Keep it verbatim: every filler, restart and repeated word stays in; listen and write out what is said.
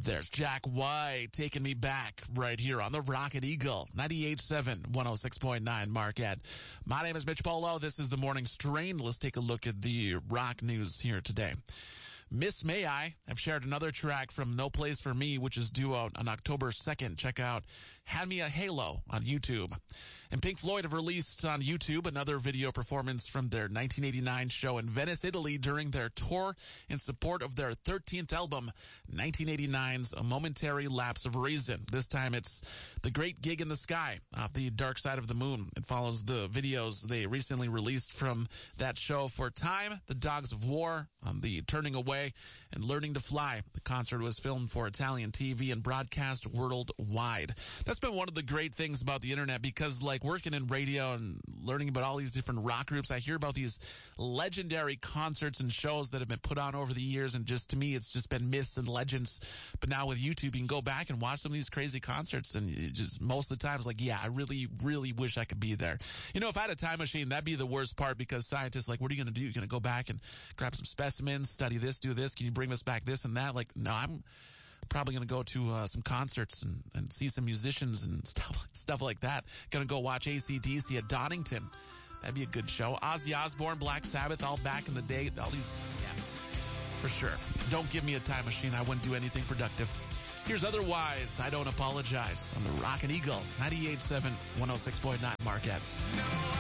There's Jack White taking me back right here on the Rocket Eagle, ninety-eight point seven, one oh six point nine Marquette. My name is Mitch Polo. This is the Morning Strain. Let's take a look at the rock news here today. Miss May I have shared another track from No Place for Me, which is due out on October second. Check out Hand Me a Halo on YouTube. And Pink Floyd have released on YouTube another video performance from their nineteen eighty-nine show in Venice, Italy during their tour in support of their thirteenth album, nineteen eighty-nine's A Momentary Lapse of Reason. This time it's The Great Gig in the Sky off the Dark Side of the Moon. It follows the videos they recently released from that show for Time, The Dogs of War, on the Turning Away, and Learning to Fly. The concert was filmed for Italian T V and broadcast worldwide. That's been one of the great things about the internet, because like working in radio and learning about all these different rock groups, I hear about these legendary concerts and shows that have been put on over the years, and just to me it's just been myths and legends. But now with YouTube, you can go back and watch some of these crazy concerts, and it just most of the time it's like, yeah, I really, really wish I could be there. You know, if I had a time machine, that'd be the worst part, because scientists like, what are you going to do? You're going to go back and grab some specimens, study this, do this, can you bring us back this and that? Like, no, I'm probably going to go to uh, some concerts and, and see some musicians and stuff, stuff like that. Going to go watch A C D C at Donington. That'd be a good show. Ozzy Osbourne, Black Sabbath, all back in the day. All these, yeah, for sure. Don't give me a time machine. I wouldn't do anything productive. Here's Otherwise, I Don't Apologize on the Rocket Eagle, ninety-eight point seven, one oh six point nine Marquette.